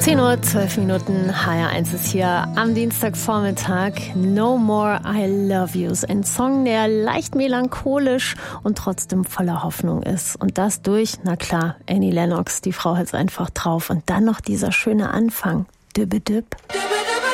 10 Uhr, 12 Minuten, HR1 ist hier am Dienstagvormittag. No More I Love Yous, ein Song, der leicht melancholisch und trotzdem voller Hoffnung ist. Und das durch, na klar, Annie Lennox, die Frau hat's einfach drauf. Und dann noch dieser schöne Anfang. Dübbe düb.